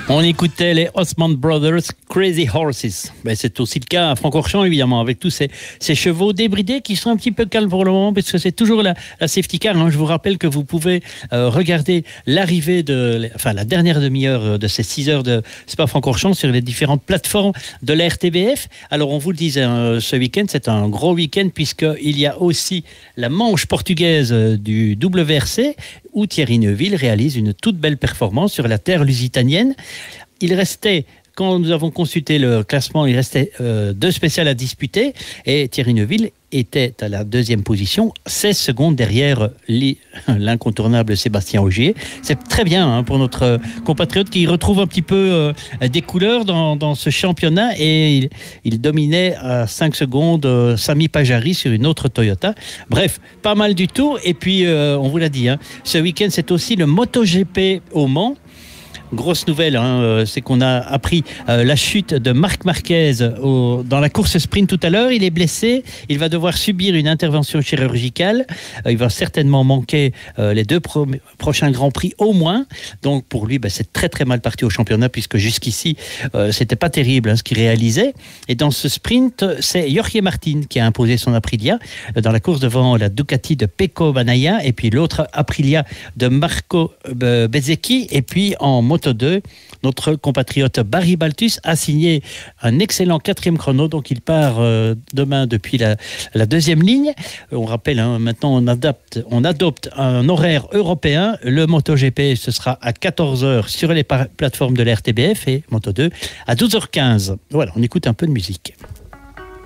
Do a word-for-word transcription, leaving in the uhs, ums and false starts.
On écoutait les Osmond Brothers, Crazy Horses. Ben, c'est aussi le cas à Francorchamps, évidemment, avec tous ces, ces chevaux débridés qui sont un petit peu calmes pour le moment, parce que c'est toujours la, la safety car. Hein. Je vous rappelle que vous pouvez euh, regarder l'arrivée de, enfin, la dernière demi-heure de ces six heures de Spa-Francorchamps sur les différentes plateformes de la R T B F. Alors, on vous le disait, hein, ce week-end, c'est un gros week-end, puisqu'il y a aussi la manche portugaise du W R C, où Thierry Neuville réalise une toute belle performance sur la terre lusitanienne. Il restait, quand nous avons consulté le classement, il restait euh, deux spéciales à disputer et Thierry Neuville était à la deuxième position, seize secondes derrière l'incontournable Sébastien Ogier. C'est très bien hein, pour notre compatriote qui retrouve un petit peu euh, des couleurs dans, dans ce championnat et il, il dominait à cinq secondes euh, Sami Pajari sur une autre Toyota. Bref, pas mal du tout. Et puis, euh, on vous l'a dit, hein, ce week-end, c'est aussi le MotoGP au Mans. Grosse nouvelle, hein, c'est qu'on a appris euh, la chute de Marc Marquez au, dans la course sprint tout à l'heure. Il est blessé, il va devoir subir une intervention chirurgicale. Euh, il va certainement manquer euh, les deux pro- prochains Grands Prix au moins. Donc pour lui, bah, c'est très très mal parti au championnat puisque jusqu'ici, euh, c'était pas terrible hein, ce qu'il réalisait. Et dans ce sprint, c'est Jorge Martin qui a imposé son Aprilia euh, dans la course devant la Ducati de Pecco Bagnaia et puis l'autre Aprilia de Marco euh, Bezzecchi. Et puis en Moto deux, notre compatriote Barry Baltus a signé un excellent quatrième chrono, donc il part euh, demain depuis la, la deuxième ligne. On rappelle, hein, maintenant on adapte, on adopte un horaire européen. Le MotoGP, ce sera à quatorze heures sur les par- plateformes de la R T B F et Moto deux à douze heures quinze. Voilà, on écoute un peu de musique.